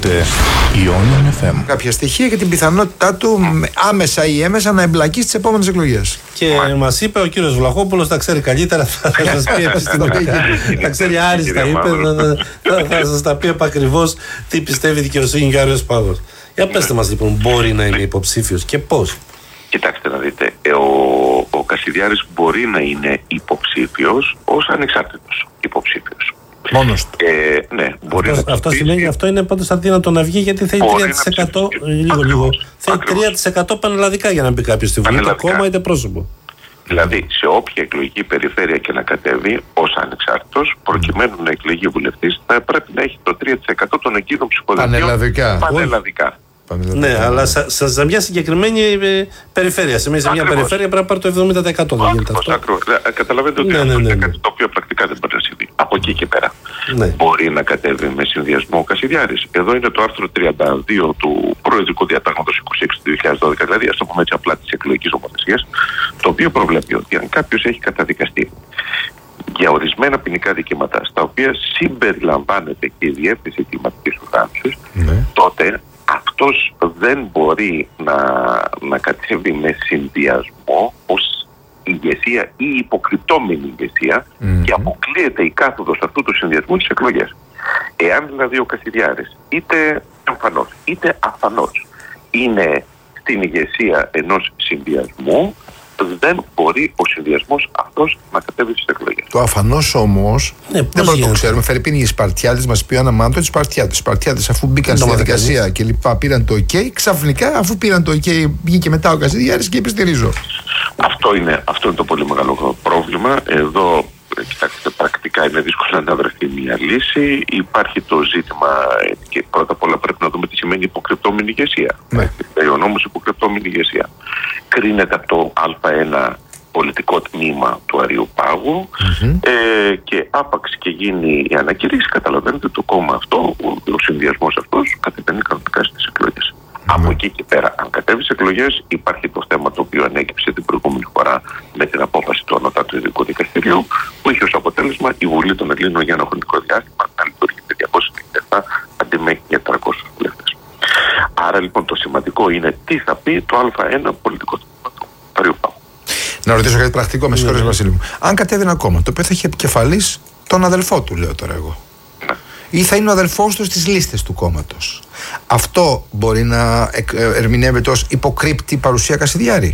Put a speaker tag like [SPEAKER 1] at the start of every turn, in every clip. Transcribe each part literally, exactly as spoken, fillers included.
[SPEAKER 1] Ionian εφ εμ.
[SPEAKER 2] Κάποια στοιχεία για την πιθανότητά του άμεσα ή έμεσα να εμπλακεί στις επόμενες εκλογές.
[SPEAKER 3] Και μας είπε ο κύριος Βλαχόπουλος, τα ξέρει καλύτερα, θα σας πει επιστημονικά. Τα ξέρει άριστα, είπε, θα σας τα πει επακριβώς τι πιστεύει η δικαιοσύνη και ο Άριος Πάγος. Για πέστε μας λοιπόν, μπορεί να είναι υποψήφιος και πώς?
[SPEAKER 4] Κοιτάξτε να δείτε, ο, ο Κασιδιάρης μπορεί να είναι υποψήφιος ως ανεξάρτητος υποψήφιος.
[SPEAKER 2] Μόνος του.
[SPEAKER 4] Ε, ναι, μπορεί
[SPEAKER 3] αυτό,
[SPEAKER 4] να
[SPEAKER 3] αυτό σημαίνει, αυτό είναι πάντως αδύνατο να βγει, γιατί θέλει τρία τοις εκατό, λίγο, λίγο, θέλει τρία τοις εκατό πανελλαδικά για να μπει κάποιος στη Βουλή, είτε κόμμα είτε πρόσωπο.
[SPEAKER 4] Δηλαδή, σε όποια εκλογική περιφέρεια και να κατέβει ως ανεξάρτητος, προκειμένου να εκλεγεί βουλευτής, θα πρέπει να έχει το τρία τοις εκατό των εκείνων ψηφοδελτίων
[SPEAKER 2] πανελλαδικά.
[SPEAKER 4] πανελλαδικά.
[SPEAKER 3] Ναι, αλλά σε μια συγκεκριμένη ε, περιφέρεια. Σε μια, σε μια περιφέρεια πρέπει να πάρει το εβδομήντα τοις εκατό. Δεν γίνεται αυτό.
[SPEAKER 4] Ακριβώς. Καταλαβαίνετε ότι
[SPEAKER 3] ναι,
[SPEAKER 4] αυτό
[SPEAKER 3] ναι, ναι,
[SPEAKER 4] είναι
[SPEAKER 3] ναι.
[SPEAKER 4] κάτι το οποίο πρακτικά δεν μπορεί να συμβεί. Από εκεί και πέρα.
[SPEAKER 3] Ναι.
[SPEAKER 4] Μπορεί να κατέβει με συνδυασμό ο Κασιδιάρης. Εδώ είναι το άρθρο τριάντα δύο του Προεδρικού Διατάγματος είκοσι έξι του δύο χιλιάδες δώδεκα, δηλαδή ας το πούμε έτσι απλά της εκλογικής νομοθεσίας, το οποίο προβλέπει ότι αν κάποιος έχει καταδικαστεί για ορισμένα ποινικά δικαιώματα, στα οποία συμπεριλαμβάνεται και η διεύθυνση κλιματικής οργάνωσης, ναι. τότε αυτός δεν μπορεί να, να κατέβει με συνδυασμό ως ηγεσία ή υποκρυπτόμενη ηγεσία mm-hmm. και αποκλείεται η κάθοδος αυτού του συνδυασμού στις εκλογές. Εάν δηλαδή ο Κασιδιάρης είτε εμφανώς είτε αφανώς είναι στην ηγεσία ενός συνδυασμού, δεν μπορεί ο συνδυασμός αυτός να κατέβει στις εκλογές.
[SPEAKER 2] Το αφανώς όμως,
[SPEAKER 3] ναι,
[SPEAKER 2] δεν μπορούμε να το ξέρουμε. Φερρυπίν οι Σπαρτιάδες, μας πει ο Αναμάντο, οι Σπαρτιάδες. Οι Σπαρτιάδες, αφού μπήκαν στη διαδικασία και λοιπά, πήραν το OK, ξαφνικά αφού πήραν το OK, βγήκε μετά ο Κασιδιάρης και είπε στηρίζω.
[SPEAKER 4] Αυτό είναι, αυτό είναι το πολύ μεγάλο πρόβλημα. Εδώ, κοιτάξτε, πρακτικά είναι δύσκολο να βρεθεί μια λύση. Υπάρχει το ζήτημα, και πρώτα απ' όλα πρέπει να δούμε τι σημαίνει υποκρυπτόμενη ηγεσία.
[SPEAKER 2] Ναι.
[SPEAKER 4] Ο νόμος υποκρυπτόμενη ηγεσία κρίνεται από το Α1 πολιτικό τμήμα του Αριοπάγου mm-hmm. ε, και άπαξ και γίνει η ανακήρυξη, καταλαβαίνετε, το κόμμα αυτό, ο, ο συνδυασμός αυτός κατεβαίνει κανονικά στις εκλογές. Mm-hmm. Από εκεί και πέρα, αν κατέβει στις εκλογές, υπάρχει το θέμα το οποίο ανέκυψε την προηγούμενη φορά με την απόφαση του Ανωτάτου Ειδικού Δικαστηρίου, που είχε ως αποτέλεσμα η Βουλή των Ελλήνων για ένα χρονικό διάστημα να λειτουργεί με διακόσιους ενενήντα επτά αντί με για τριακόσιους βουλευτές. Άρα λοιπόν το σημαντικό είναι τι θα πει το Α1 πολιτικό τμήμα του Αριοπάγου.
[SPEAKER 2] Να ρωτήσω κάτι πρακτικό, με συγχωρείς Βασίλη μου. Αν κατέβει ένα κόμμα το οποίο θα έχει επικεφαλής τον αδελφό του, λέω τώρα εγώ, ναι. ή θα είναι ο αδελφός του στις λίστες του κόμματος, αυτό μπορεί να ερμηνεύεται ως υποκρύπτη παρουσία Κασιδιάρη?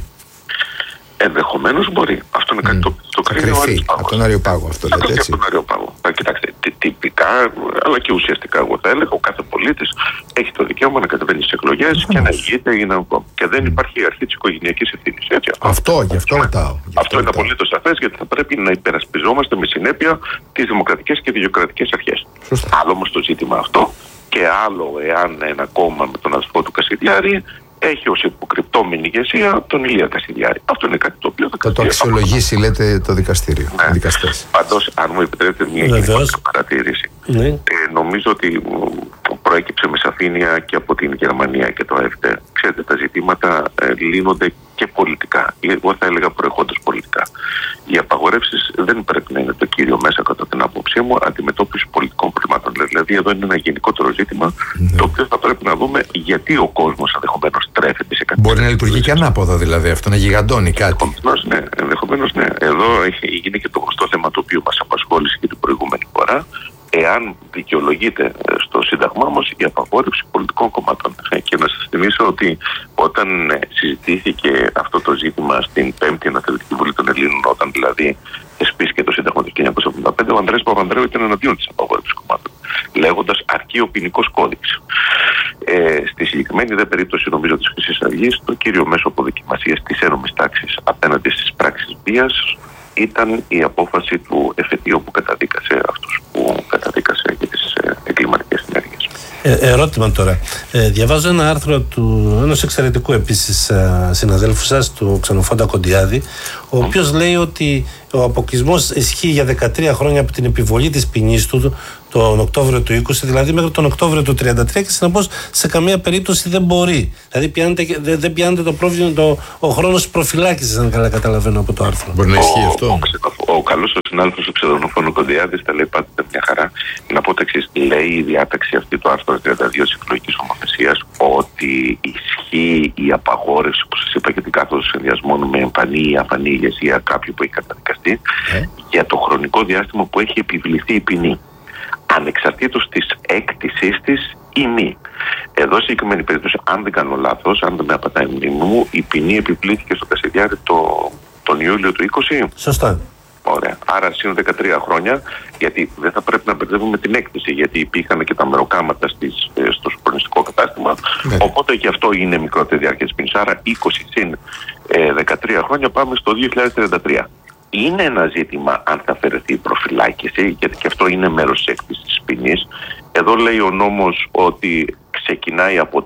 [SPEAKER 4] Ενδεχομένως μπορεί. Αυτό είναι κάτι mm. το, το
[SPEAKER 2] κρίνει ο Άριος Πάγος. Από τον Αριοπάγο αυτό λέτε, έτσι.
[SPEAKER 4] Από τον Αριοπάγο. Κοιτάξτε, τυπικά, αλλά και ουσιαστικά, εγώ θα έλεγα, ο κάθε πολίτης έχει το δικαίωμα να κατεβαίνει στις εκλογές και να ηγείται ή να... και δεν υπάρχει η αρχή της οικογενειακής ευθύνης. Έτσι, αυτό,
[SPEAKER 2] αυτό, γι' αυτό ρωτάω.
[SPEAKER 4] Αυτό είναι απολύτως σαφές, γιατί θα πρέπει να υπερασπιζόμαστε με συνέπεια τις δημοκρατικές και ιδιοκρατικές αρχές. Σωστά. Άλλο όμως το ζήτημα αυτό, και άλλο εάν ένα κόμμα με τον αδελφό του Κασιδιάρη έχει ως υποκρυπτόμενη ηγεσία τον Ηλία Κασιδιάρη. Αυτό είναι κάτι το οποίο θα,
[SPEAKER 2] θα το αξιολογήσει, λέτε, το δικαστήριο.
[SPEAKER 4] Ναι.
[SPEAKER 2] Δικαστές.
[SPEAKER 4] Πάντως, αν μου επιτρέπετε μια γενική παρατήρηση, ναι. ε, νομίζω ότι προέκυψε με σαφήνεια και από την Γερμανία και το ΕΦΤΕ. Ξέρετε, τα ζητήματα ε, λύνονται και πολιτικά. Εγώ θα έλεγα προεχόντως πολιτικά. Οι απαγορεύσεις δεν πρέπει να είναι το κύριο μέσα, κατά την άποψή μου, αντιμετώπιση πολιτικών προβλημάτων. Δηλαδή, εδώ είναι ένα γενικότερο ζήτημα, ναι. το οποίο θα πρέπει να δούμε γιατί ο κόσμος ενδεχομένως τρέφεται σε κάτι.
[SPEAKER 2] Μπορεί να λειτουργεί και ανάποδα, δηλαδή, αυτό να γιγαντώνει κάτι.
[SPEAKER 4] Ενδεχομένως, ναι. Ενδεχομένως, ναι. Εδώ έχει γίνει και το γνωστό θέμα το οποίο μας απασχόλησε και την προηγούμενη φορά. Εάν δικαιολογείται στο Σύνταγμά μας η απαγόρευση πολιτικών κομμάτων. Και να σας θυμίσω ότι όταν συζητήθηκε αυτό το ζήτημα στην πέμπτη Αναθεωρητική Βουλή των Ελλήνων, όταν δηλαδή θεσπίστηκε το Σύνταγμα του χίλια εννιακόσια εβδομήντα πέντε, ο Ανδρέας Παπανδρέου ήταν εναντίον της απαγόρευσης κομμάτων, λέγοντας αρκεί ο ποινικός κώδικας. Ε, στη συγκεκριμένη δε περίπτωση, νομίζω, της Χρυσής Αυγής, το κύριο μέσο αποδοκιμασίας της ένομης τάξης απέναντι στις πράξεις βίας ήταν η απόφαση του εφετείου που καταδίκασε αυτούς που καταδίκασε για τις ε, εγκληματικές ενέργειες.
[SPEAKER 3] Ε, ερώτημα τώρα. Ε, διαβάζω ένα άρθρο του ενός εξαιρετικού επίσης ε, συναδέλφου σας, του Ξενοφόντα Κοντιάδη, ο ο οποίος λέει ότι ο αποκλεισμός ισχύει για δεκατρία χρόνια από την επιβολή της ποινής του τον Οκτώβριο του είκοσι, δηλαδή μέχρι τον Οκτώβριο του τριάντα τρία, και συνεπώς σε καμία περίπτωση δεν μπορεί. Δηλαδή πιάνεται, δεν, δεν πιάνεται το πρόβλημα, το, ο χρόνος προφυλάκησης, αν καλά καταλαβαίνω από το άρθρο.
[SPEAKER 2] Μπορεί να ισχύει
[SPEAKER 4] ο,
[SPEAKER 2] αυτό.
[SPEAKER 4] Ο, ο, ο, ο καλός ο συνάδελφος ο Ξεδονοφώνου Κοντιάδης τα λέει πάντα μια χαρά. Να πω το εξής: λέει η διάταξη αυτή του άρθρου τριάντα δύο της εκλογικής νομοθεσίας ότι ισχύει η απαγόρευση, που σας είπα, για την κάθοδο συνδυασμών με εμφανή ή αφανή ηγεσία κάποιου που έχει καταδικαστεί ε? για το χρονικό διάστημα που έχει επιβληθεί η ποινή, ανεξαρτήτως της έκτησής της ή μη. Εδώ, σε συγκεκριμένη περίπτωση, αν δεν κάνω λάθος, αν δεν με απατάει η μνήμη μου, η ποινή επιβλήθηκε στο Κασιδιάρη το, τον Ιούλιο του είκοσι.
[SPEAKER 3] Σωστά.
[SPEAKER 4] Ωραία. Άρα σύν δεκατρία χρόνια, γιατί δεν θα πρέπει να μπερδεύουμε την έκτηση, γιατί υπήρχαν και τα μεροκάματα στις, στο σοπρονιστικό κατάστημα. Ναι. Οπότε και αυτό είναι μικρότερη διάρκεια της ποινής. Άρα είκοσι συν ε, δεκατρία χρόνια, πάμε στο δύο χιλιάδες τριάντα τρία. Είναι ένα ζήτημα αν θα αφαιρεθεί η προφυλάκηση, γιατί και αυτό είναι μέρος της έκτησης της ποινής. Εδώ λέει ο νόμος ότι ξεκινάει από